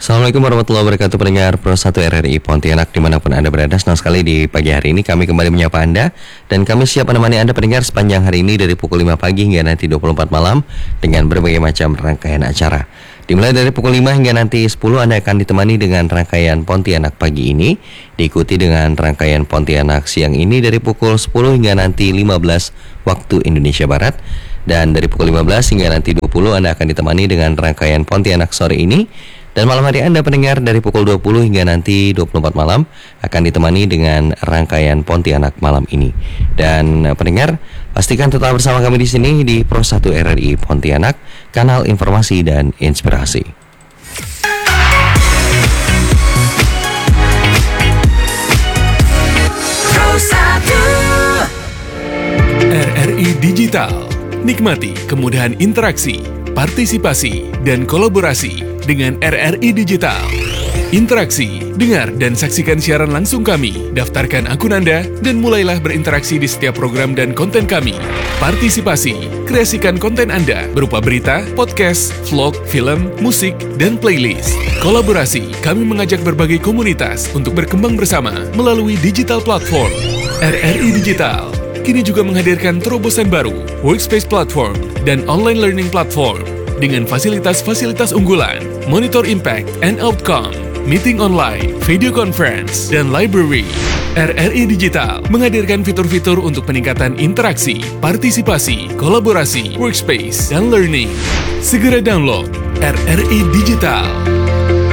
Assalamualaikum warahmatullahi wabarakatuh, pendengar Pro 1 RRI Pontianak dimanapun Anda berada. Senang sekali di pagi hari ini kami kembali menyapa Anda. Dan kami siap menemani Anda pendengar sepanjang hari ini dari pukul 5 pagi hingga nanti 24 malam dengan berbagai macam rangkaian acara. Dimulai dari pukul 5 hingga nanti 10 Anda akan ditemani dengan rangkaian Pontianak pagi ini. Diikuti dengan rangkaian Pontianak siang ini dari pukul 10 hingga nanti 15 waktu Indonesia Barat. Dan dari pukul 15 hingga nanti 20 Anda akan ditemani dengan rangkaian Pontianak sore ini. Dan malam hari Anda pendengar dari pukul 20 hingga nanti 24 malam akan ditemani dengan rangkaian Pontianak malam ini. Dan pendengar, pastikan tetap bersama kami di sini di Pro 1 RRI Pontianak, kanal informasi dan inspirasi. Pro 1 RRI Digital. Nikmati kemudahan interaksi, partisipasi, dan kolaborasi dengan RRI Digital. Interaksi, dengar dan saksikan siaran langsung kami, daftarkan akun Anda, dan mulailah berinteraksi di setiap program dan konten kami. Partisipasi, kreasikan konten Anda berupa berita, podcast, vlog, film, musik, dan playlist. Kolaborasi, kami mengajak berbagai komunitas untuk berkembang bersama melalui digital platform. RRI Digital kini juga menghadirkan terobosan baru, workspace platform, dan online learning platform dengan fasilitas-fasilitas unggulan, monitor impact and outcome, meeting online, video conference, dan library. RRI Digital menghadirkan fitur-fitur untuk peningkatan interaksi, partisipasi, kolaborasi, workspace, dan learning. Segera download RRI Digital.